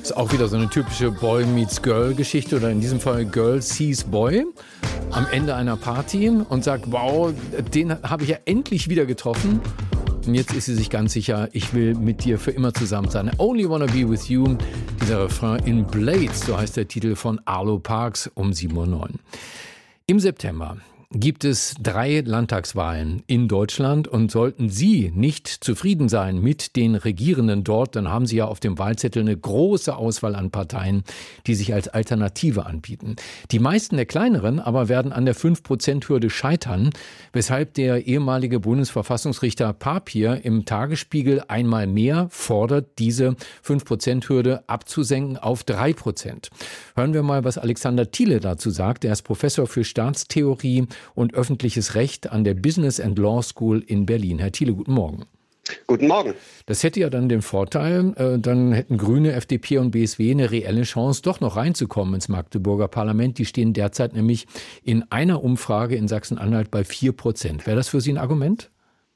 Ist auch wieder so eine typische Boy meets Girl Geschichte oder in diesem Fall Girl sees Boy am Ende einer Party und sagt, wow, den habe ich ja endlich wieder getroffen. Und jetzt ist sie sich ganz sicher, ich will mit dir für immer zusammen sein. I only wanna be with you. Dieser Refrain in Blades, so heißt der Titel von Arlo Parks um 7:09 Uhr. Im September gibt es 3 Landtagswahlen in Deutschland und sollten Sie nicht zufrieden sein mit den Regierenden dort, dann haben Sie ja auf dem Wahlzettel eine große Auswahl an Parteien, die sich als Alternative anbieten. Die meisten der kleineren aber werden an der 5%-Hürde scheitern, weshalb der ehemalige Bundesverfassungsrichter Papier im Tagesspiegel einmal mehr fordert, diese 5%-Hürde abzusenken auf 3%. Hören wir mal, was Alexander Thiele dazu sagt. Er ist Professor für Staatstheorie und öffentliches Recht an der Business and Law School in Berlin. Herr Thiele, guten Morgen. Guten Morgen. Das hätte ja dann den Vorteil, dann hätten Grüne, FDP und BSW eine reelle Chance, doch noch reinzukommen ins Magdeburger Parlament. Die stehen derzeit nämlich in einer Umfrage in Sachsen-Anhalt bei 4%. Wäre das für Sie ein Argument?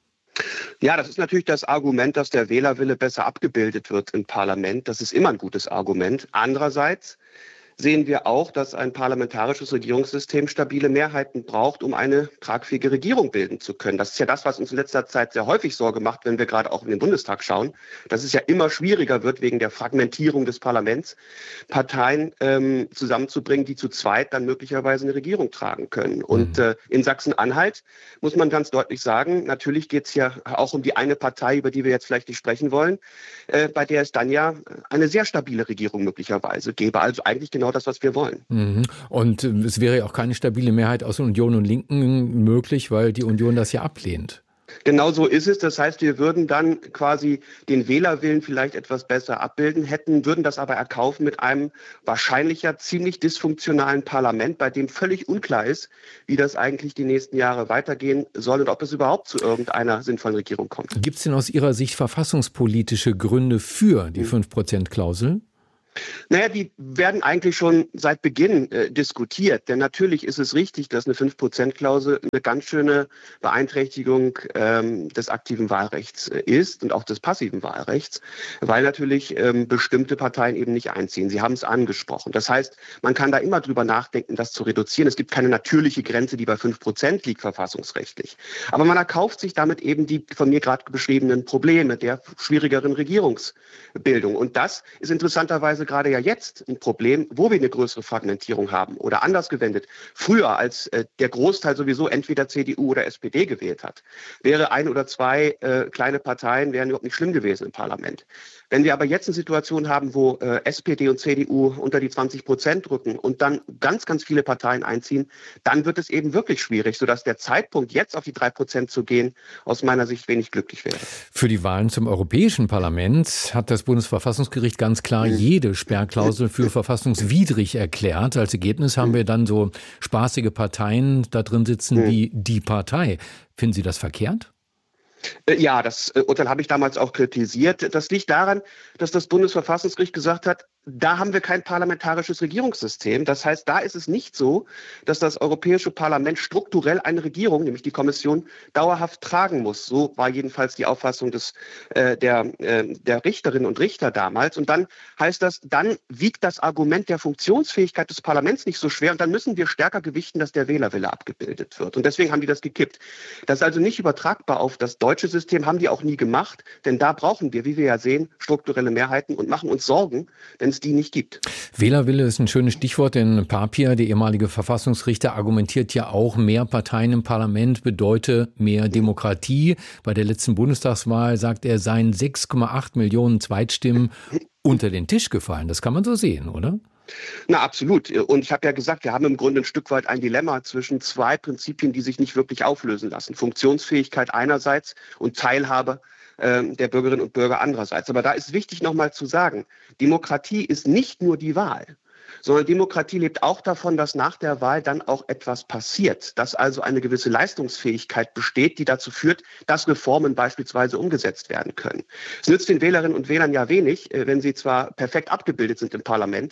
Ja, das ist natürlich das Argument, dass der Wählerwille besser abgebildet wird im Parlament. Das ist immer ein gutes Argument. Andererseits sehen wir auch, dass ein parlamentarisches Regierungssystem stabile Mehrheiten braucht, um eine tragfähige Regierung bilden zu können. Das ist ja das, was uns in letzter Zeit sehr häufig Sorge macht, wenn wir gerade auch in den Bundestag schauen, dass es ja immer schwieriger wird, wegen der Fragmentierung des Parlaments Parteien zusammenzubringen, die zu zweit dann möglicherweise eine Regierung tragen können. Und in Sachsen-Anhalt muss man ganz deutlich sagen, natürlich geht es ja auch um die eine Partei, über die wir jetzt vielleicht nicht sprechen wollen, bei der es dann ja eine sehr stabile Regierung möglicherweise gäbe. Also eigentlich genau das, was wir wollen. Und es wäre ja auch keine stabile Mehrheit aus Union und Linken möglich, weil die Union das ja ablehnt. Genau so ist es. Das heißt, wir würden dann quasi den Wählerwillen vielleicht etwas besser abbilden, würden das aber erkaufen mit einem wahrscheinlich ja ziemlich dysfunktionalen Parlament, bei dem völlig unklar ist, wie das eigentlich die nächsten Jahre weitergehen soll und ob es überhaupt zu irgendeiner sinnvollen Regierung kommt. Gibt es denn aus Ihrer Sicht verfassungspolitische Gründe für die 5%-Klausel? Naja, die werden eigentlich schon seit Beginn diskutiert. Denn natürlich ist es richtig, dass eine 5%-Klausel eine ganz schöne Beeinträchtigung des aktiven Wahlrechts ist und auch des passiven Wahlrechts, weil natürlich bestimmte Parteien eben nicht einziehen. Sie haben es angesprochen. Das heißt, man kann da immer drüber nachdenken, das zu reduzieren. Es gibt keine natürliche Grenze, die bei 5% liegt, verfassungsrechtlich. Aber man erkauft sich damit eben die von mir gerade beschriebenen Probleme der schwierigeren Regierungsbildung. Und das ist interessanterweise gerade ja jetzt ein Problem, wo wir eine größere Fragmentierung haben. Oder anders gewendet, früher, als der Großteil sowieso entweder CDU oder SPD gewählt hat, wäre 1 oder 2 kleine Parteien wären überhaupt nicht schlimm gewesen im Parlament. Wenn wir aber jetzt eine Situation haben, wo SPD und CDU unter die 20% drücken und dann ganz, ganz viele Parteien einziehen, dann wird es eben wirklich schwierig, sodass der Zeitpunkt, jetzt auf die 3% zu gehen, aus meiner Sicht wenig glücklich wäre. Für die Wahlen zum Europäischen Parlament hat das Bundesverfassungsgericht ganz klar jede Sperrklausel für verfassungswidrig erklärt. Als Ergebnis haben wir dann so spaßige Parteien da drin sitzen wie die Partei. Finden Sie das verkehrt? Ja, das Urteil habe ich damals auch kritisiert. Das liegt daran, dass das Bundesverfassungsgericht gesagt hat, da haben wir kein parlamentarisches Regierungssystem. Das heißt, da ist es nicht so, dass das Europäische Parlament strukturell eine Regierung, nämlich die Kommission, dauerhaft tragen muss. So war jedenfalls die Auffassung der Richterinnen und Richter damals. Und dann heißt das, dann wiegt das Argument der Funktionsfähigkeit des Parlaments nicht so schwer. Und dann müssen wir stärker gewichten, dass der Wählerwille abgebildet wird. Und deswegen haben die das gekippt. Das ist also nicht übertragbar auf das deutsche System, haben die auch nie gemacht. Denn da brauchen wir, wie wir ja sehen, strukturelle Mehrheiten und machen uns Sorgen, wenn es die nicht gibt. Wählerwille ist ein schönes Stichwort, denn Papier, der ehemalige Verfassungsrichter, argumentiert ja auch, mehr Parteien im Parlament bedeute mehr Demokratie. Bei der letzten Bundestagswahl, sagt er, seien 6,8 Millionen Zweitstimmen unter den Tisch gefallen. Das kann man so sehen, oder? Na, absolut. Und ich habe ja gesagt, wir haben im Grunde ein Stück weit ein Dilemma zwischen 2 Prinzipien, die sich nicht wirklich auflösen lassen. Funktionsfähigkeit einerseits und Teilhabe der Bürgerinnen und Bürger andererseits. Aber da ist wichtig nochmal zu sagen, Demokratie ist nicht nur die Wahl, sondern Demokratie lebt auch davon, dass nach der Wahl dann auch etwas passiert, dass also eine gewisse Leistungsfähigkeit besteht, die dazu führt, dass Reformen beispielsweise umgesetzt werden können. Es nützt den Wählerinnen und Wählern ja wenig, wenn sie zwar perfekt abgebildet sind im Parlament,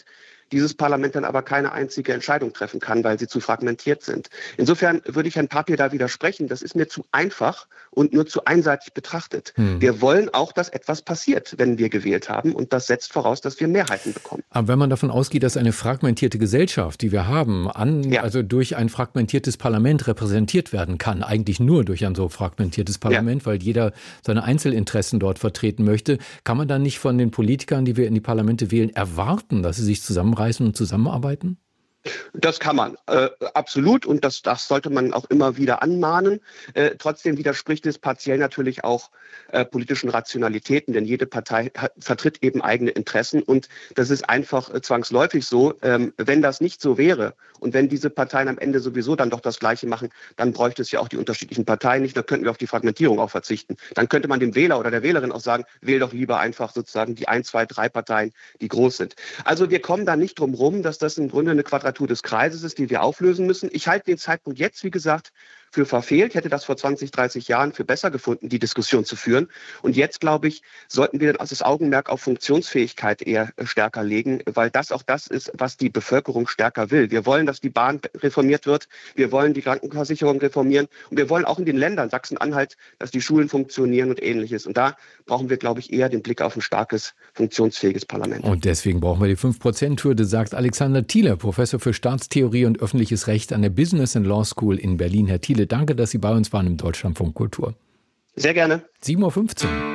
dieses Parlament dann aber keine einzige Entscheidung treffen kann, weil sie zu fragmentiert sind. Insofern würde ich Herrn Papier da widersprechen. Das ist mir zu einfach und nur zu einseitig betrachtet. Wir wollen auch, dass etwas passiert, wenn wir gewählt haben. Und das setzt voraus, dass wir Mehrheiten bekommen. Aber wenn man davon ausgeht, dass eine fragmentierte Gesellschaft, die wir haben, also durch ein fragmentiertes Parlament repräsentiert werden kann, eigentlich nur durch ein so fragmentiertes Parlament, weil jeder seine Einzelinteressen dort vertreten möchte, kann man dann nicht von den Politikern, die wir in die Parlamente wählen, erwarten, dass sie sich zusammenreißen und zusammenarbeiten? Das kann man, absolut. Und das sollte man auch immer wieder anmahnen. Trotzdem widerspricht es partiell natürlich auch politischen Rationalitäten, denn jede Partei vertritt eben eigene Interessen. Und das ist einfach zwangsläufig so. Wenn das nicht so wäre und wenn diese Parteien am Ende sowieso dann doch das Gleiche machen, dann bräuchte es ja auch die unterschiedlichen Parteien nicht. Dann könnten wir auf die Fragmentierung auch verzichten. Dann könnte man dem Wähler oder der Wählerin auch sagen, wähl doch lieber einfach sozusagen die 1, 2, 3 Parteien, die groß sind. Also wir kommen da nicht drum rum, dass das im Grunde eine Quadratur des Kreises ist, die wir auflösen müssen. Ich halte den Zeitpunkt jetzt, wie gesagt, für verfehlt. Ich hätte das vor 20, 30 Jahren für besser gefunden, die Diskussion zu führen. Und jetzt, glaube ich, sollten wir das Augenmerk auf Funktionsfähigkeit eher stärker legen, weil das auch das ist, was die Bevölkerung stärker will. Wir wollen, dass die Bahn reformiert wird. Wir wollen die Krankenversicherung reformieren. Und wir wollen auch in den Ländern Sachsen-Anhalt, dass die Schulen funktionieren und Ähnliches. Und da brauchen wir, glaube ich, eher den Blick auf ein starkes, funktionsfähiges Parlament. Und deswegen brauchen wir die 5%-Hürde, sagt Alexander Thiele, Professor für Staatstheorie und öffentliches Recht an der Business and Law School in Berlin. Herr Thiele, danke, dass Sie bei uns waren im Deutschlandfunk Kultur. Sehr gerne. 7:15 Uhr.